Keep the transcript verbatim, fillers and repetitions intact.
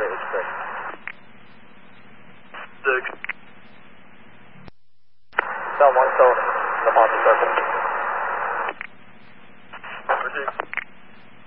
greatly spread. Six. Cell one, so the Monte Circle.